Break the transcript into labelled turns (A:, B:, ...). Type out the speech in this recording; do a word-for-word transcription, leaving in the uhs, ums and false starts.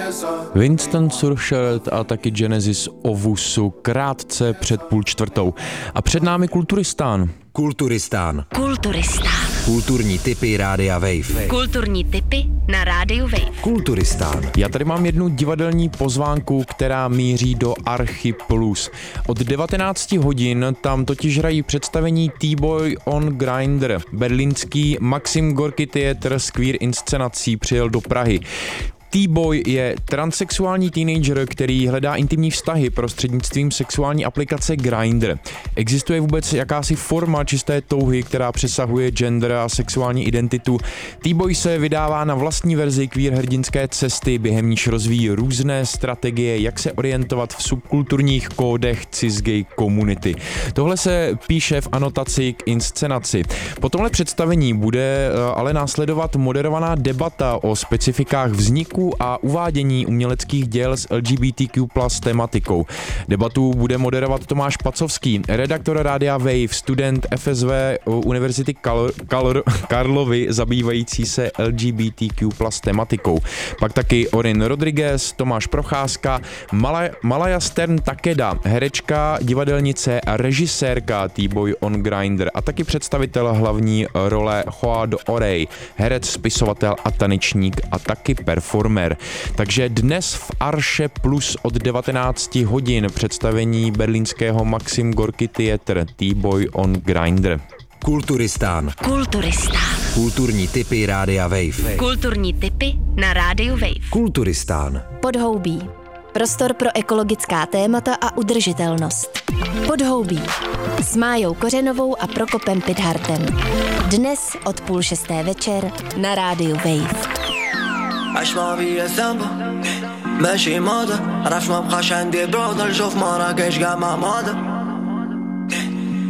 A: Winston Churchill a taky Genesis Ovusu krátce před půl čtvrtou. A před námi Kulturistán.
B: Kulturistán.
C: Kulturistán.
B: Kulturní tipy Rádia Wave.
C: Kulturní tipy na Rádiu Wave.
B: Kulturistán.
A: Já tady mám jednu divadelní pozvánku, která míří do Archy Plus. Od devatenácti hodin tam totiž hrají představení T-Boy on Grindr. Berlínský Maxim Gorky Theater s queer inscenací přijel do Prahy. T-Boy je transsexuální teenager, který hledá intimní vztahy prostřednictvím sexuální aplikace Grindr. Existuje vůbec jakási forma čisté touhy, která přesahuje gender a sexuální identitu. T-Boy se vydává na vlastní verzi queer hrdinské cesty, během níž rozvíjí různé strategie, jak se orientovat v subkulturních kódech cis-gay komunity. Tohle se píše v anotaci k inscenaci. Po tomhle představení bude ale následovat moderovaná debata o specifikách vzniku a uvádění uměleckých děl s L G B T Q plus tematikou. Debatu bude moderovat Tomáš Pacovský, redaktor Rádia Wave, student F S V Univerzity Kal- Kal- Karlovy, zabývající se L G B T Q plus tematikou. Pak taky Orin Rodriguez, Tomáš Procházka, Malaj- Malaja Stern Takeda, herečka, divadelnice a režisérka T-Boy on Grindr a taky představitel hlavní role Joa do Orej, herec, spisovatel a tanečník a taky performer. Takže dnes v Arche Plus od devatenácti hodin představení berlínského Maxim Gorky Theater T-Boy on Grindr.
B: Kulturistán.
C: Kulturistán.
B: Kulturní tipy Rádia Wave.
C: Kulturní tipy na Rádiu Wave.
B: Kulturistán.
D: Podhoubí. Prostor pro ekologická témata a udržitelnost. Podhoubí. S Májou Kořenovou a Prokopem Pidhartem. Dnes od půl šesté večer na Rádiu Wave.
E: عاش ما بيه ذنبه ماشي ماضي عرف ما بقاش عندي برودة نشوف مراكش قاع مع ماضي